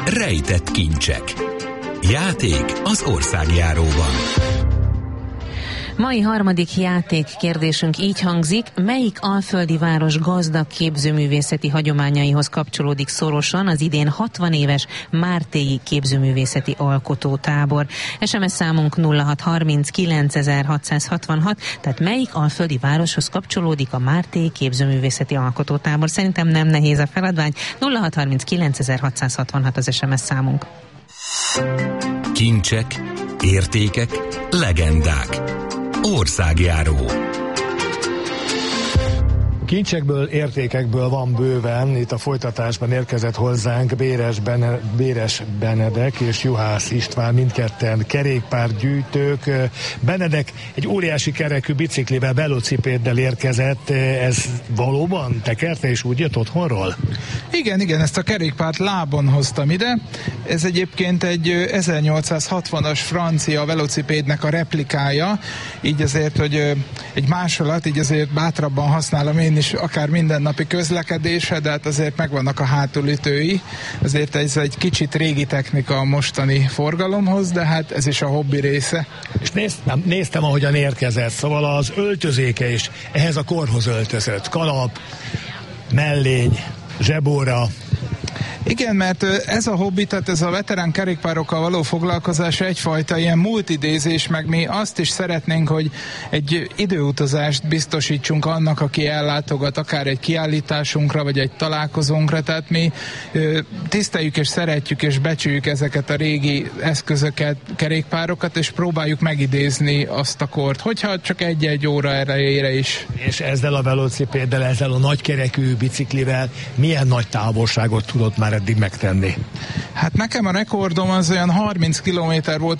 Rejtett kincsek. Játék az országjáróban. Mai harmadik játékkérdésünk így hangzik: melyik alföldi város gazdag képzőművészeti hagyományaihoz kapcsolódik szorosan az idén 60 éves Mártéi Képzőművészeti Alkotótábor? SMS számunk 0630 9666, tehát melyik alföldi városhoz kapcsolódik a Mártéi Képzőművészeti Alkotótábor? Szerintem nem nehéz a feladvány. 0630 9666 az SMS számunk. Kincsek, értékek, legendák. Országjáró. Kincsekből, értékekből van bőven. Itt a folytatásban érkezett hozzánk Béres Benedek és Juhász István, mindketten kerékpárgyűjtők. Benedek egy óriási kerekű biciklivel, velocipéddel érkezett. Ez valóban tekerte és úgy jött otthonról? Igen, ezt a kerékpárt lábon hoztam ide. Ez egyébként egy 1860-as francia velocipédnek a replikája, így azért, hogy egy másolat, így azért bátrabban használom én is, akár mindennapi közlekedésre, de hát azért megvannak a hátulütői. Azért ez egy kicsit régi technika a mostani forgalomhoz, de hát ez is a hobbi része. És néztem, ahogyan érkezett, szóval az öltözéke is ehhez a korhoz öltözött. Kalap, mellény, zsebóra. Igen, mert ez a hobbi, tehát ez a veterán kerékpárokkal való foglalkozás egyfajta ilyen múltidézés, meg mi azt is szeretnénk, hogy egy időutazást biztosítsunk annak, aki ellátogat akár egy kiállításunkra, vagy egy találkozónkra, tehát mi tiszteljük és szeretjük és becsüljük ezeket a régi eszközöket, kerékpárokat, és próbáljuk megidézni azt a kort, hogyha csak egy-egy óra erejére is. És ezzel a velocipéddel, ezzel a nagykerekű biciklivel milyen nagy távolságot tudott már eddig megtenni? Hát nekem a rekordom az olyan 30 kilométer volt